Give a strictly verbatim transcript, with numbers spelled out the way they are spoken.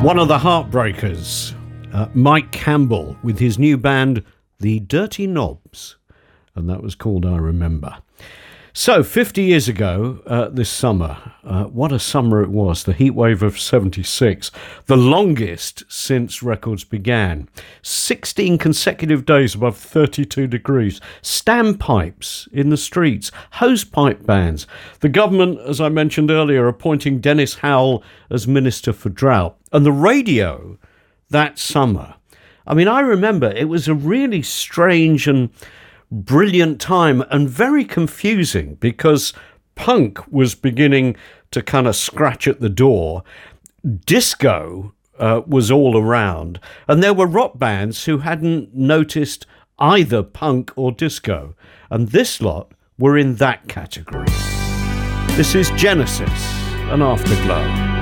One of the Heartbreakers, uh, Mike Campbell, with his new band, The Dirty Knobs, and that was called I Remember. So, fifty years ago, uh, this summer, uh, what a summer it was, the heatwave of seventy-six, the longest since records began. sixteen consecutive days above thirty-two degrees, standpipes in the streets, hosepipe bans. The government, as I mentioned earlier, appointing Dennis Howell as Minister for Drought. And the radio that summer, I mean, I remember it was a really strange and brilliant time and very confusing because punk was beginning to kind of scratch at the door. Disco uh, was all around, and there were rock bands who hadn't noticed either punk or disco, and this lot were in that category. This is Genesis and Afterglow.